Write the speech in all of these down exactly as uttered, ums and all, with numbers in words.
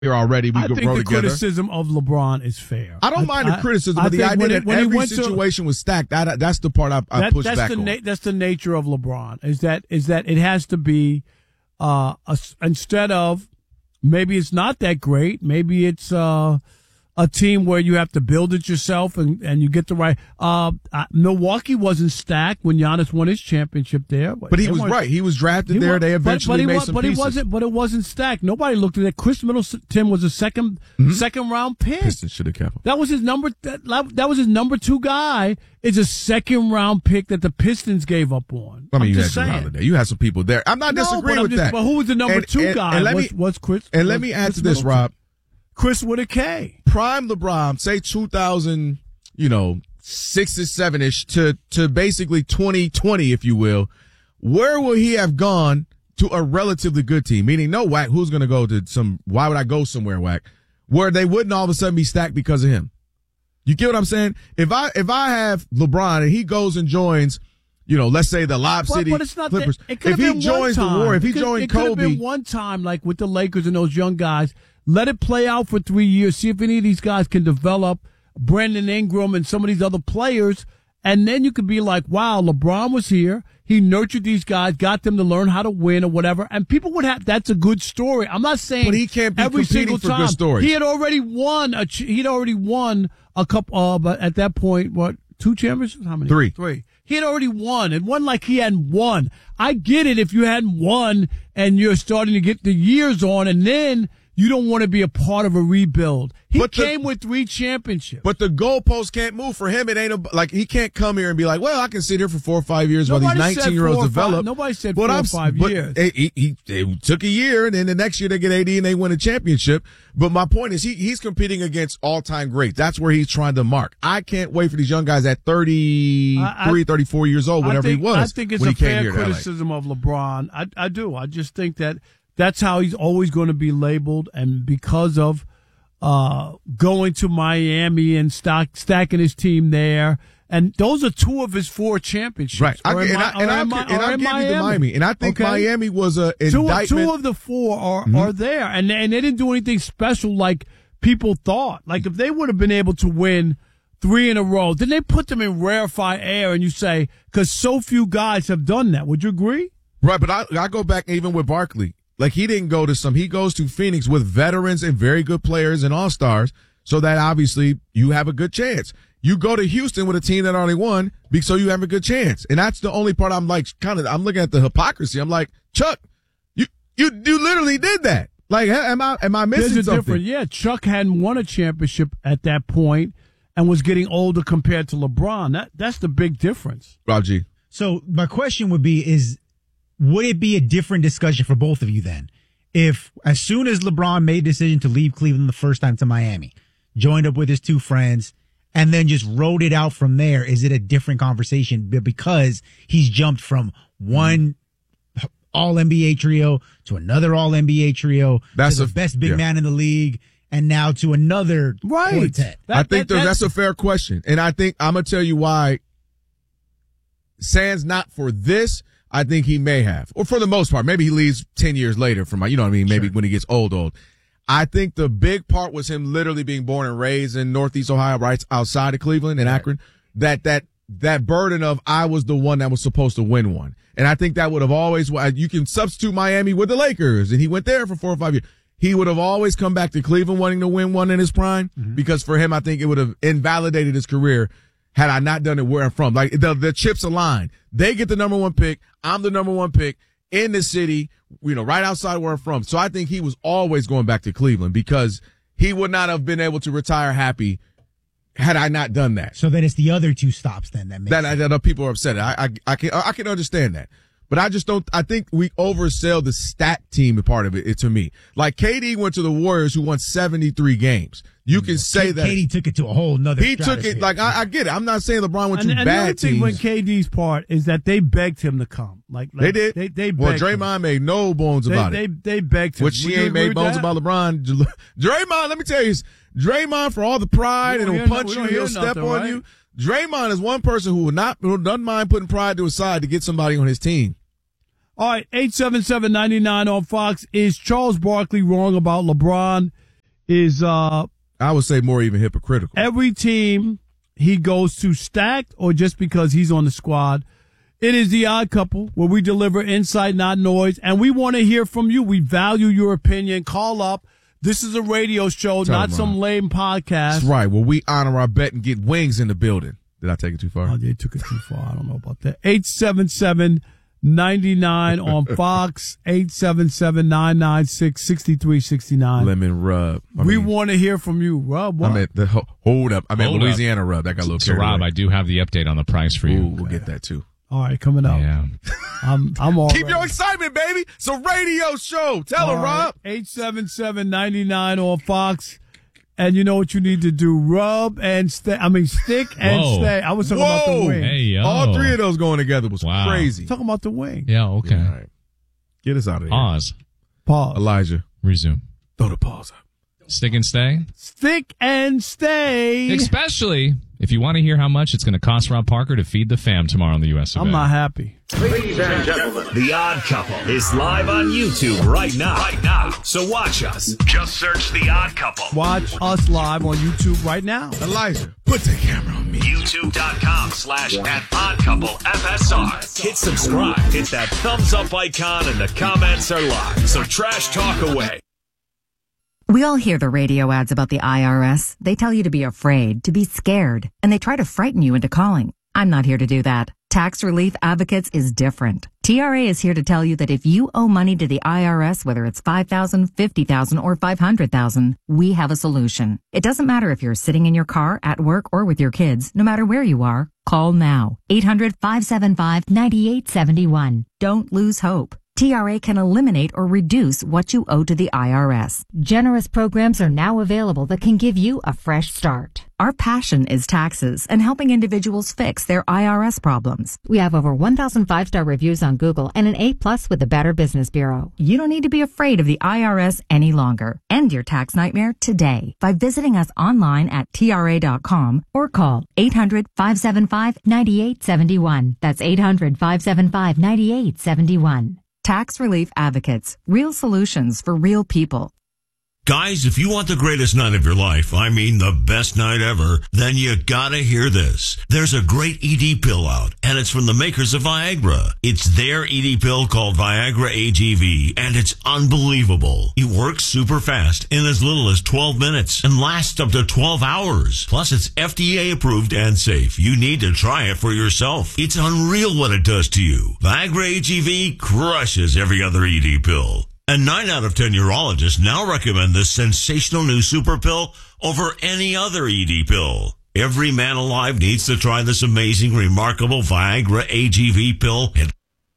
here already. We I could think roll the together. criticism of LeBron is fair. I don't mind I, the criticism, I, but the I idea when that it, every to, situation was stacked, that, that's the part I, I that, push that's back the on. Na- that's the nature of LeBron, is that is that it has to be, uh, a, instead of, maybe it's not that great, maybe it's uh, a team where you have to build it yourself and, and you get the right. Uh, uh, Milwaukee wasn't stacked when Giannis won his championship there, but he they was right. He was drafted he there. Was, they eventually but, but made was, some but pieces. But it wasn't. But it wasn't stacked. Nobody looked at that. Chris Middleton was a second mm-hmm. second round pick. Pistons should have kept him. That was his number. That, that was his number two guy. It's a second round pick that the Pistons gave up on. I mean, I'm you just had Drew saying. Holiday. You had some people there. I'm not no, disagreeing I'm with just, that. But who was the number and, two and, guy? And let was, me was Chris. And was, let me add Chris to this, Middleton. Rob. Chris with a K. Prime LeBron, say two thousand, you know, six or seven ish to, to basically twenty twenty, if you will. Where will he have gone to a relatively good team? Meaning, no, Wack, who's going to go to some, why would I go somewhere, Wack? Where they wouldn't all of a sudden be stacked because of him. You get what I'm saying? If I, if I have LeBron and he goes and joins, you know, let's say the Lob but, City but it's not Clippers. That, it if he been joins the war, if he it could, joined it could Kobe. Have been one time, like with the Lakers and those young guys. Let it play out for three years. See if any of these guys can develop. Brandon Ingram and some of these other players. And then you could be like, wow, LeBron was here. He nurtured these guys, got them to learn how to win or whatever. And people would have, that's a good story. I'm not saying but he can't be every competing single for time. good stories. He had already won a, he'd already won a couple, uh, but at that point, what, two championships? How many? Three. Three. He had already won. It wasn't like he hadn't won. I get it if you hadn't won and you're starting to get the years on and then you don't want to be a part of a rebuild. He but the, came with three championships. But the goalposts can't move for him. It ain't a, like he can't come here and be like, well, I can sit here for four or five years Nobody while these nineteen year olds develop. Five, nobody said but four I'm, or five but years. It, he, he, it took a year, and then the next year they get A D and they win a championship. But my point is, he he's competing against all time greats. That's where he's trying to mark. I can't wait for these young guys at thirty-three, I, I, thirty-four years old, whatever think, he was. I think it's when a he came fair here criticism of LeBron. I, I do. I just think that that's how he's always going to be labeled, and because of uh going to Miami and stock, stacking his team there, and those are two of his four championships. Right, I, and, Mi- I, and, I, and I give you the Miami, and I think okay? Miami was a two, indictment. Two of the four are mm-hmm. are there, and and they didn't do anything special like people thought. Like if they would have been able to win three in a row, then they put them in rarefied air, and you say because so few guys have done that. Would you agree? Right, but I I go back even with Barkley. Like, he didn't go to some, he goes to Phoenix with veterans and very good players and all-stars, so that obviously you have a good chance. You go to Houston with a team that already won, so you have a good chance. And that's the only part I'm like, kind of, I'm looking at the hypocrisy. I'm like, Chuck, you, you, you literally did that. Like, am I, am I missing There's a something? difference. Yeah, Chuck hadn't won a championship at that point and was getting older compared to LeBron. That, that's the big difference. Rob G. So my question would be, is, would it be a different discussion for both of you then? If as soon as LeBron made a decision to leave Cleveland the first time to Miami, joined up with his two friends, and then just rode it out from there, is it a different conversation? Because he's jumped from one all N B A trio to another all N B A trio that's to the a, best big yeah. man in the league, and now to another right. quartet. That, I think that, that, that's a fair question. And I think I'm going to tell you why. Sans not for this, I think he may have. Or for the most part. Maybe he leaves ten years later from my, you know what I mean? Maybe Sure. when he gets old, old. I think the big part was him literally being born and raised in Northeast Ohio, right outside of Cleveland and Akron. That, that, that burden of I was the one that was supposed to win one. And I think that would have always, you can substitute Miami with the Lakers, and he went there for four or five years. He would have always come back to Cleveland wanting to win one in his prime, mm-hmm. because for him, I think it would have invalidated his career had I not done it where I'm from. Like the, the chips align. They get the number one pick. I'm the number one pick in the city, you know, right outside where I'm from. So I think he was always going back to Cleveland because he would not have been able to retire happy had I not done that. So then it's the other two stops then that makes that, sense. that people are upset. I, I, I can, I can understand that. But I just don't, I think we oversell the stat team part of it, it to me. Like K D went to the Warriors who won seventy-three games. You can say K- that. K D took it to a whole nother He took it, like, I, I get it. I'm not saying LeBron went and, to and bad the other thing teams. with K D's part is that they begged him to come. Like, like they did. They, they well, begged Draymond him. made no bones they, about they, it. They begged him. Which she Would you ain't agree made with bones that? about LeBron. Draymond, let me tell you, Draymond, for all the pride We and don't he'll hear punch no- you, we don't he'll hear step nothing, on right? you. Draymond is one person who will not, who doesn't mind putting pride to his side to get somebody on his team. All right, eight seven seven, nine nine on Fox. Is Charles Barkley wrong about LeBron? is uh, I would say more even hypocritical. every team he goes to stacked or just because he's on the squad. It is The Odd Couple, where we deliver insight, not noise, and we want to hear from you. We value your opinion. Call up. This is a radio show, Tell not them, some Ron. lame podcast. That's right. Well, we honor our bet and get wings in the building. Did I take it too far? Oh, they took it too far. I don't know about that. eight seven seven, nine nine on Fox, eight seven seven, nine nine six, six three six nine. Lemon rub. I we mean, want to hear from you, Rob. What? I meant the ho- hold up. I meant Hold Louisiana rub. That got a little So, carried Rob, away. I do have the update on the price for you. Ooh, we'll get that too. All right, coming up. Yeah. I'm, I'm all Keep ready. your excitement, baby. It's a radio show. Tell her, Rob. eight seven seven, nine nine on Fox. And you know what you need to do? Rub and stay. I mean, stick and Whoa. stay. I was talking about the Whoa. wing. Hey, yo. All three of those going together was Wow. crazy. Talking about the wing. Yeah, okay. All right. Get us out of here. Pause. Pause. Elijah, Resume. throw the pause up. Stick and stay. Stick and stay. Especially if you want to hear how much it's going to cost Rob Parker to feed the fam tomorrow on the U S of A. I'm not happy. Ladies and gentlemen, The Odd Couple is live on YouTube right now. Right now. So watch us. Just search The Odd Couple. Watch us live on YouTube right now. Elijah, put the camera on me. YouTube.com slash at Odd Couple F S R. Hit subscribe. Hit that thumbs up icon and the comments are live. So trash talk away. We all hear the radio ads about the I R S. They tell you to be afraid, to be scared, and they try to frighten you into calling. I'm not here to do that. Tax Relief Advocates is different. T R A is here to tell you that if you owe money to the I R S, whether it's five thousand dollars, fifty thousand dollars, or five hundred thousand dollars, we have a solution. It doesn't matter if you're sitting in your car, at work, or with your kids. No matter where you are, call now. eight hundred, five seven five, nine eight seven one. Don't lose hope. T R A can eliminate or reduce what you owe to the I R S. Generous programs are now available that can give you a fresh start. Our passion is taxes and helping individuals fix their I R S problems. We have over one thousand five-star reviews on Google and an A plus with the Better Business Bureau. You don't need to be afraid of the I R S any longer. End your tax nightmare today by visiting us online at T R A dot com or call eight hundred, five seven five, nine eight seven one. That's eight hundred, five seven five, nine eight seven one. Tax Relief Advocates. Real solutions for real people. Guys, if you want the greatest night of your life, I mean the best night ever, then you gotta hear this. There's a great E D pill out, and it's from the makers of Viagra. It's their E D pill called Viagra A G V, and it's unbelievable. It works super fast in as little as twelve minutes and lasts up to twelve hours. Plus, it's F D A approved and safe. You need to try it for yourself. It's unreal what it does to you. Viagra A G V crushes every other E D pill. And nine out of ten urologists now recommend this sensational new super pill over any other E D pill. Every man alive needs to try this amazing, remarkable Viagra A G V pill. And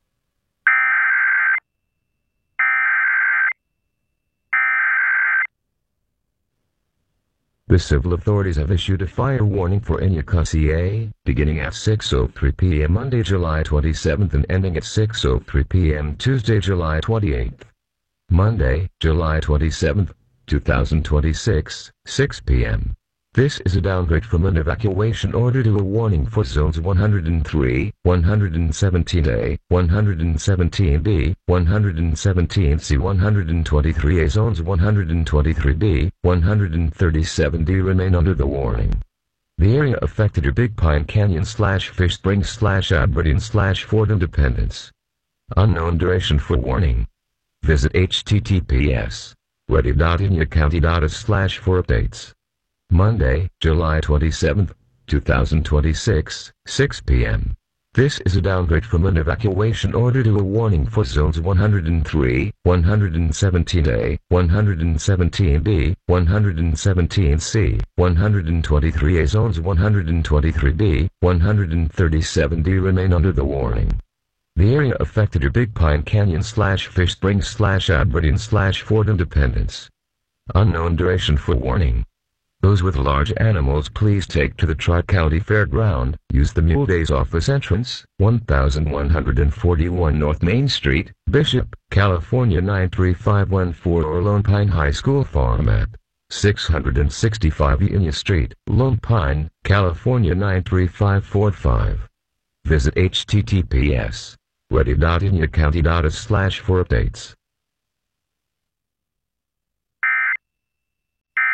the civil authorities have issued a fire warning for Enyuka, beginning at six oh three p.m. Monday, July twenty-seventh and ending at six oh three p.m. Tuesday, July twenty-eighth. Monday, July twenty-seventh, two thousand twenty-six, six p.m. This is a downgrade from an evacuation order to a warning for zones one hundred three, one hundred seventeen A, one hundred seventeen B, one hundred seventeen C, one hundred twenty-three A. Zones one hundred twenty-three B, one hundred thirty-seven D remain under the warning. The area affected are Big Pine Canyon slash Fish Springs slash Aberdeen slash Fort Independence. Unknown duration for warning. Visit https ready dot enyucounty dot us slash for updates. Monday, July twenty-seventh, two thousand twenty-six, six p.m. This is a downgrade from an evacuation order to a warning for zones one hundred three, one hundred seventeen A, one hundred seventeen B, one hundred seventeen C, one hundred twenty-three A. Zones one hundred twenty-three B, one hundred thirty-seven D remain under the warning. The area affected are Big Pine Canyon slash Fish Springs slash Aberdeen slash Fort Independence. Unknown duration for warning. Those with large animals please take to the Tri-County Fairground. Use the Mule Days office entrance, one thousand one hundred forty-one North Main Street, Bishop, California nine three five one four or Lone Pine High School Farm at six sixty-five Enya Street, Lone Pine, California nine three five four five. Visit https ready dot enyucounty dot us slash for updates.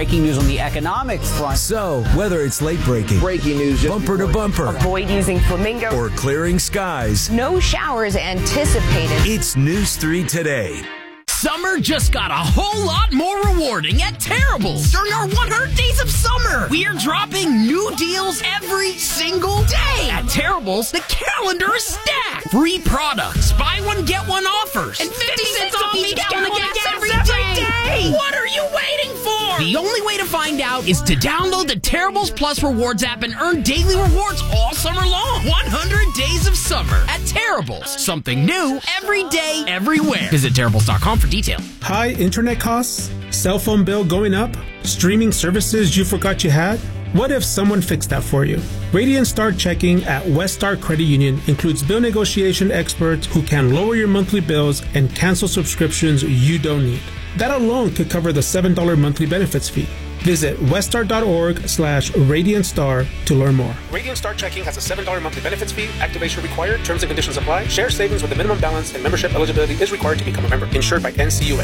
Breaking news on the economics front. So, whether it's late breaking, breaking news, bumper to bumper, avoid using Flamingo, or clearing skies, no showers anticipated. It's News three Today. Summer just got a whole lot more rewarding at Terrible's. During our one hundred days of summer, we're dropping new deals every single day. At Terrible's, the calendar is stacked. Free products, buy one, get one offers, and fifty cents off each gallon of gas every day. What are you waiting for? The only way to find out is to download the Terrible's Plus Rewards app and earn daily rewards all summer long. one hundred days of summer at Terrible's. Something new every day, everywhere. Visit Terrible's dot com for detail. High internet costs? Cell phone bill going up? Streaming services you forgot you had? What if someone fixed that for you? Radiant Star Checking at West Star Credit Union includes bill negotiation experts who can lower your monthly bills and cancel subscriptions you don't need. That alone could cover the seven dollars monthly benefits fee. Visit weststar.org slash Radiant Star to learn more. Radiant Star Checking has a seven dollars monthly benefits fee. Activation required. Terms and conditions apply. Share savings with a minimum balance and membership eligibility is required to become a member. Insured by N C U A.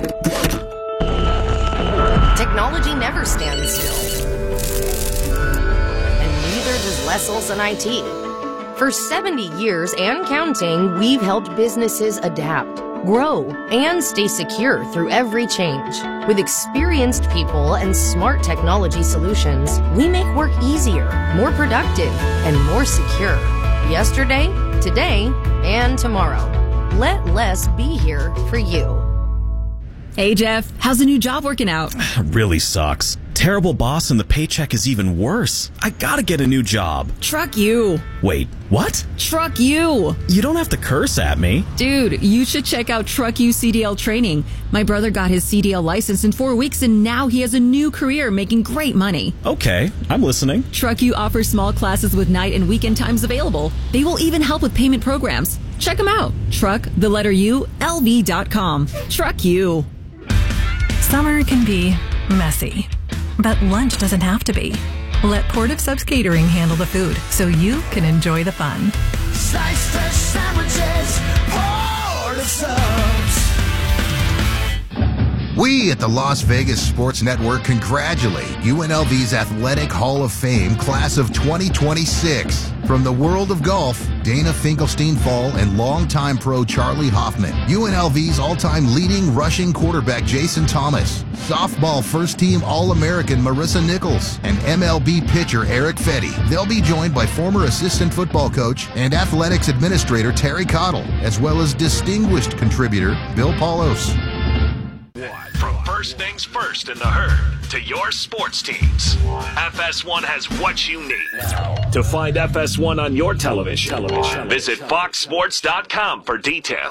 Technology never stands still. And neither does Les Olson I T. For seventy years and counting, we've helped businesses adapt, grow, and stay secure through every change. With experienced people and smart technology solutions, we make work easier, more productive, and more secure. Yesterday, today, and tomorrow. Let Les be here for you. Hey, Jeff, how's the new job working out? Really sucks. Terrible boss and the paycheck is even worse. I gotta get a new job. Truck you. Wait, what? Truck you. You don't have to curse at me. Dude, you should check out Truck You C D L training. My brother got his C D L license in four weeks and now he has a new career making great money. Okay, I'm listening. Truck You offers small classes with night and weekend times available. They will even help with payment programs. Check them out. Truck, the letter U, L V dot com. Truck You. Summer can be messy, but lunch doesn't have to be. Let Portive Subs Catering handle the food so you can enjoy the fun. Slice fresh sandwiches, Portive Subs. We at the Las Vegas Sports Network congratulate U N L V's Athletic Hall of Fame class of twenty twenty-six. From the world of golf, Dana Finkelstein-Fall and longtime pro Charlie Hoffman, U N L V's all-time leading rushing quarterback Jason Thomas, softball first-team All-American Marissa Nichols, and M L B pitcher Eric Fetty. They'll be joined by former assistant football coach and athletics administrator Terry Cottle, as well as distinguished contributor Bill Paulos. From first things first in the herd to your sports teams, F S one has what you need. To find F S one on your television, television. visit fox sports dot com for details.